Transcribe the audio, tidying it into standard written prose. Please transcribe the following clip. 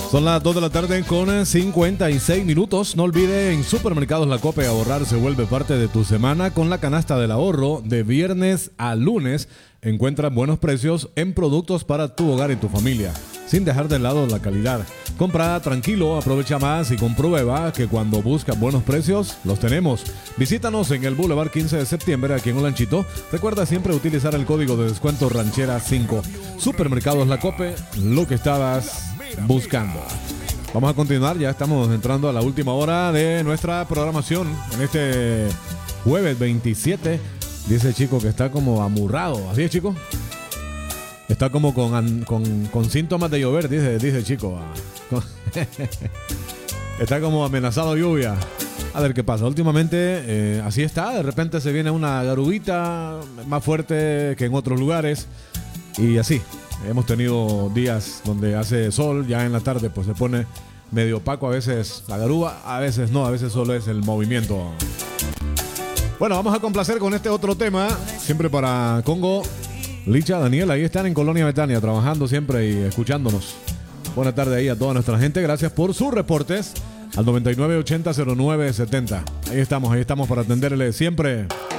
Son las 2 de la tarde con 56 minutos. No olvide, en Supermercados La Cope ahorrar se vuelve parte de tu semana con la canasta del ahorro. De viernes a lunes encuentra buenos precios en productos para tu hogar y tu familia, sin dejar de lado la calidad. Compra tranquilo, aprovecha más y comprueba que cuando buscas buenos precios, los tenemos. Visítanos en el Boulevard 15 de septiembre, aquí en Olanchito. Recuerda siempre utilizar el código de descuento Ranchera 5. Supermercados La Cope, lo que estabas buscando. Vamos a continuar, ya estamos entrando a la última hora de nuestra programación en este jueves 27. Dice Chico que está como amurrado. ¿Así es, Chico? Está como con síntomas de llover, dice Chico. Está como amenazado lluvia. A ver qué pasa. Últimamente así está. De repente se viene una garubita más fuerte que en otros lugares. Y así. Hemos tenido días donde hace sol. Ya en la tarde pues se pone medio opaco a veces la garúa. A veces no. A veces solo es el movimiento. Bueno, vamos a complacer con este otro tema. Siempre para Congo, Licha, Daniel, ahí están en Colonia Betania, trabajando siempre y escuchándonos. Buenas tardes ahí a toda nuestra gente. Gracias por sus reportes al 99800970. Ahí estamos para atenderle siempre.